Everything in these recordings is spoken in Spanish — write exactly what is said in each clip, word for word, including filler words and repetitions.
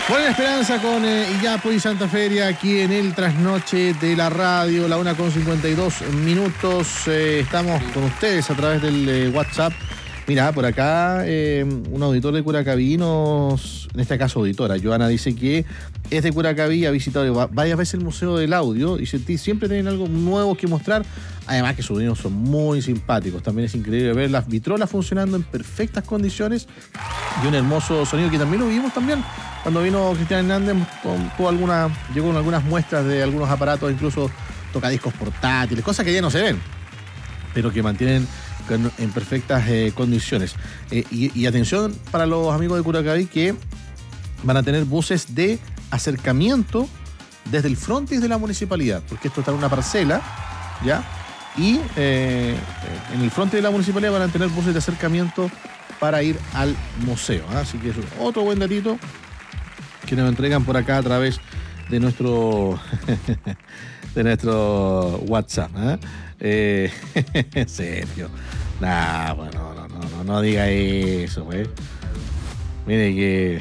Buena Esperanza con eh, Iyapo y Santa Feria aquí en el trasnoche de la radio, la una con cincuenta y dos minutos. Eh, estamos con ustedes a través del eh, WhatsApp. Mira, por acá eh, un auditor de Curacaví nos, en este caso auditora, Joana, dice que es de Curacaví, ha visitado varias veces el Museo del Audio y siempre tienen algo nuevo que mostrar. Además que sus niños son muy simpáticos. También es increíble ver las vitrolas funcionando en perfectas condiciones y un hermoso sonido que también lo vimos también cuando vino Cristian Hernández, con, con alguna, llegó con algunas muestras de algunos aparatos, incluso tocadiscos portátiles, cosas que ya no se ven, pero que mantienen en perfectas eh, condiciones. Eh, y, y atención para los amigos de Curacaví que van a tener buses de acercamiento desde el frontis de la municipalidad, porque esto está en una parcela, ¿ya? Y eh, en el frontis de la municipalidad van a tener buses de acercamiento para ir al museo, ¿eh? Así que es otro buen datito que nos entregan por acá a través de nuestro de nuestro WhatsApp, ¿eh? Eh, en serio. Nah, bueno, no, no, no, no diga eso, güey. Mire que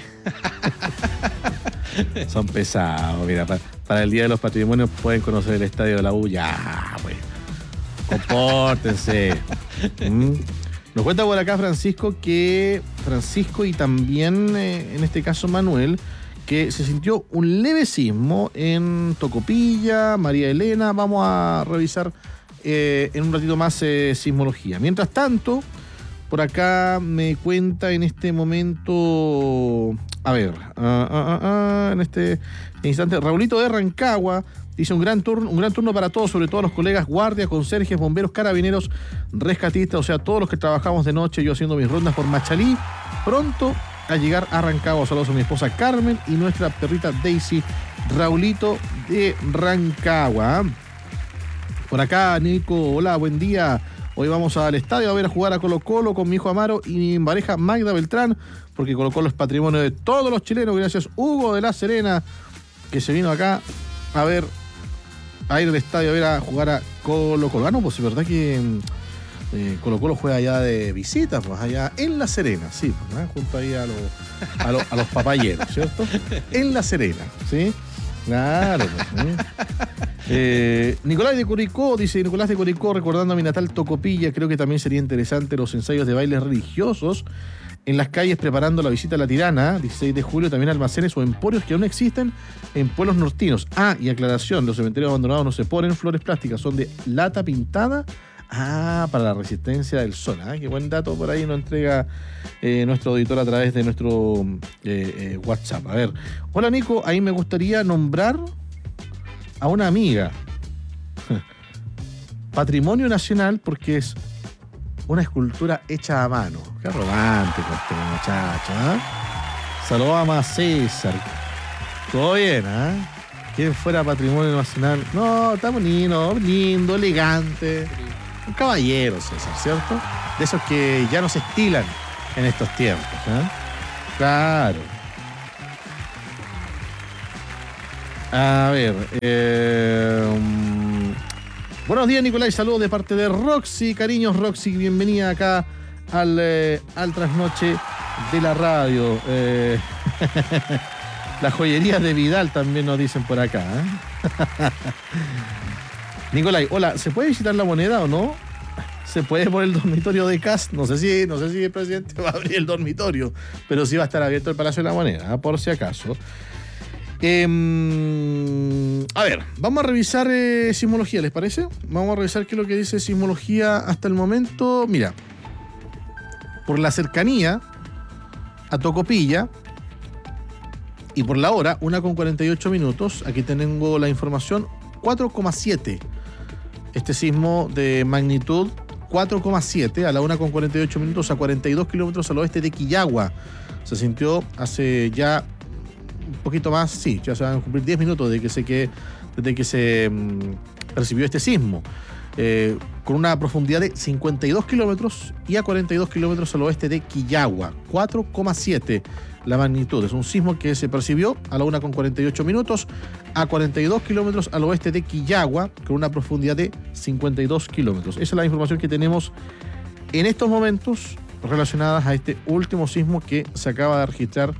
son pesados. Mira, para, para el Día de los Patrimonios pueden conocer el estadio de la U. Ya, güey. Compórtense. ¿Mm? Nos cuenta por acá Francisco que Francisco y también eh, en este caso Manuel, que se sintió un leve sismo en Tocopilla, María Elena. Vamos a revisar eh, en un ratito más eh, sismología. Mientras tanto, por acá me cuenta en este momento, a ver, uh, uh, uh, uh, en este instante, Raulito de Rancagua dice un gran turno, un gran turno para todos, sobre todo los colegas guardias, conserjes, bomberos, carabineros, rescatistas, o sea, todos los que trabajamos de noche, yo haciendo mis rondas por Machalí, pronto a llegar a Rancagua. Saludos a mi esposa Carmen y nuestra perrita Daisy. Raulito de Rancagua. Por acá, Nico, hola, buen día. Hoy vamos al estadio a ver a jugar a Colo Colo con mi hijo Amaro y mi pareja Magda Beltrán, porque Colo Colo es patrimonio de todos los chilenos. Gracias, Hugo de La Serena, que se vino acá a ver, a ir al estadio a ver a jugar a Colo Colo. Ah, no, pues es verdad que eh, Colo Colo juega allá de visita, pues allá en La Serena, sí, pues, ¿no? Junto ahí a los, a los, a los papayeros, ¿cierto? En La Serena, ¿sí? Claro, pues, ¿sí? Eh, Nicolás de Curicó, dice Nicolás de Curicó, recordando a mi natal Tocopilla, creo que también sería interesante los ensayos de bailes religiosos en las calles preparando la visita a la Tirana, dieciséis de julio, también almacenes o emporios que aún existen en pueblos nortinos. Ah, y aclaración, los cementerios abandonados no se ponen flores plásticas, son de lata pintada. Ah, para la resistencia del sol. ¿eh? Qué buen dato por ahí nos entrega eh, nuestro auditor a través de nuestro eh, eh, WhatsApp. A ver, hola Nico, ahí me gustaría nombrar a una amiga. Patrimonio nacional porque es una escultura hecha a mano. Qué romántico este muchacho, ¿eh? Saludos a César. Todo bien, ¿eh? ¿Quién fuera patrimonio nacional? No, está bonito, lindo, elegante. Un caballero, César, ¿cierto? De esos que ya no se estilan en estos tiempos, ¿eh? Claro. A ver, eh, um, buenos días, Nicolás, saludos de parte de Roxy, cariños Roxy, bienvenida acá al, eh, al trasnoche de la radio. Eh, la joyería de Vidal también nos dicen por acá, ¿eh? Nicolás, hola, ¿se puede visitar La Moneda o no? ¿Se puede por el dormitorio de Cast? No sé si, no sé si el presidente va a abrir el dormitorio, pero sí va a estar abierto el Palacio de la Moneda, ¿eh? Por si acaso. Eh, a ver, vamos a revisar eh, sismología, ¿les parece? Vamos a revisar qué es lo que dice sismología hasta el momento. Mira, por la cercanía a Tocopilla y por la hora, una con cuarenta y ocho minutos, aquí tengo la información, cuatro coma siete. Este sismo de magnitud cuatro coma siete a la una con cuarenta y ocho minutos a cuarenta y dos kilómetros al oeste de Quillagua. Se sintió hace ya un poquito más, sí, ya se van a cumplir diez minutos desde que se, que, desde que se um, percibió este sismo. Eh, con una profundidad de cincuenta y dos kilómetros y a cuarenta y dos kilómetros al oeste de Quillagua. cuatro coma siete la magnitud. Es un sismo que se percibió a la una con cuarenta y ocho minutos a cuarenta y dos kilómetros al oeste de Quillagua, con una profundidad de cincuenta y dos kilómetros. Esa es la información que tenemos en estos momentos relacionadas a este último sismo que se acaba de registrar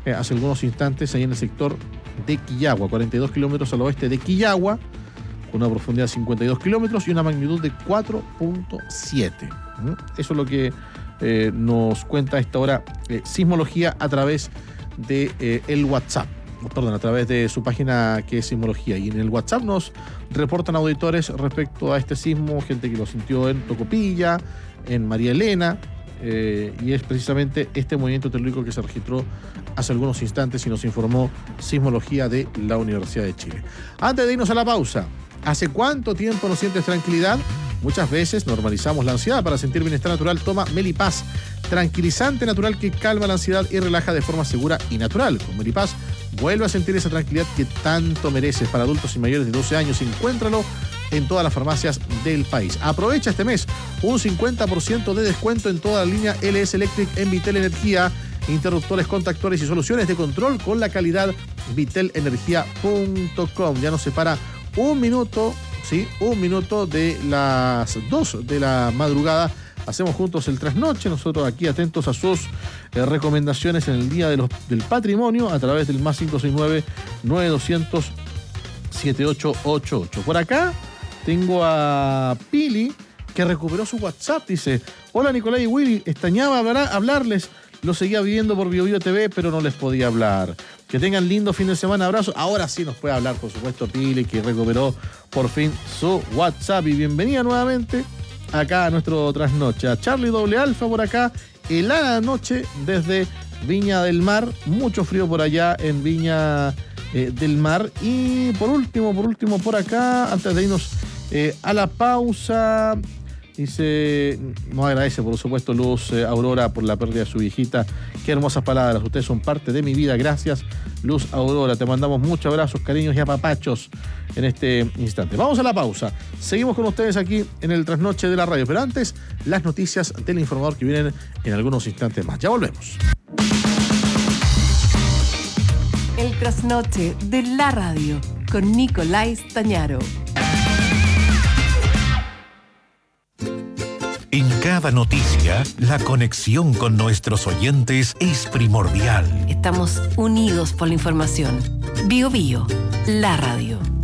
eh, hace algunos instantes ahí en el sector de Quillagua, cuarenta y dos kilómetros al oeste de Quillagua, con una profundidad de cincuenta y dos kilómetros y una magnitud de cuatro punto siete. ¿Mm? Eso es lo que eh, nos cuenta a esta hora eh, Sismología a través de eh, el WhatsApp. Perdón, a través de su página que es Sismología. Y en el WhatsApp nos reportan auditores respecto a este sismo, gente que lo sintió en Tocopilla, en María Elena, eh, y es precisamente este movimiento telúrico que se registró hace algunos instantes y nos informó Sismología de la Universidad de Chile. Antes de irnos a la pausa, ¿hace cuánto tiempo no sientes tranquilidad? Muchas veces normalizamos la ansiedad. Para sentir bienestar natural, toma Melipaz, tranquilizante natural que calma la ansiedad y relaja de forma segura y natural. Con Melipaz, vuelve a sentir esa tranquilidad que tanto mereces. Para adultos y mayores de doce años, encuéntralo en todas las farmacias del país. Aprovecha este mes un cincuenta por ciento de descuento en toda la línea L S Electric en Vitel Energía, interruptores, contactores y soluciones de control con la calidad vitel energía punto com. Ya nos separa un minuto, sí, un minuto de las dos de la madrugada. Hacemos juntos el trasnoche, nosotros aquí atentos a sus eh, recomendaciones en el Día de los, del Patrimonio a través del más cinco seis nueve, nueve dos cero cero, siete ocho ocho ocho. Por acá tengo a Pili, que recuperó su WhatsApp. Dice: hola Nicolás y Willy, extrañaba hablarles, lo seguía viendo por BioBio T V, pero no les podía hablar. Que tengan lindo fin de semana, abrazo. Ahora sí nos puede hablar, por supuesto, Pili, que recuperó por fin su WhatsApp. Y bienvenida nuevamente acá a nuestro trasnoche. A Charlie Doble Alfa por acá, helada noche desde Viña del Mar, mucho frío por allá en Viña eh, del Mar. Y por último, por último, por acá, antes de irnos eh, a la pausa, dice, nos agradece por supuesto Luz eh, Aurora por la pérdida de su viejita. Qué hermosas palabras, ustedes son parte de mi vida. Gracias, Luz Aurora, te mandamos muchos abrazos, cariños y apapachos en este instante. Vamos a la pausa, seguimos con ustedes aquí en el trasnoche de la radio, pero antes las noticias del informador que vienen en algunos instantes más. Ya volvemos. El trasnoche de la radio con Nicolás Tañaro. En cada noticia, la conexión con nuestros oyentes es primordial. Estamos unidos por la información. BioBio, la radio.